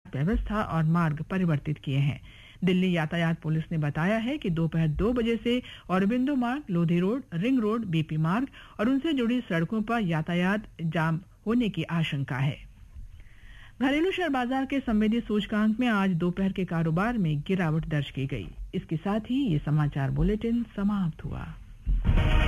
व्यवस्था और मार्ग परिवर्तित किए हैं। दिल्ली यातायात पुलिस ने बताया है कि दोपहर 2 बजे से औरबिंदो मार्ग, Lodhi road, ring road, BP मार्ग और उनसे जुड़ी सड़कों पर यातायात जाम होने की आशंका है। घरेलू शेयर बाजार के संवेदी सूचकांक में आज दोपहर के कारोबार में गिरावट दर्ज की गई। इसके साथ ही ये समाचार बुलेटिन समाप्त हुआ।